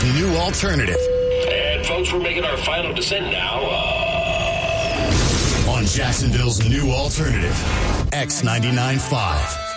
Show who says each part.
Speaker 1: Jacksonville's new alternative.
Speaker 2: And folks, we're making our final descent now.
Speaker 1: On Jacksonville's new alternative, X99.5.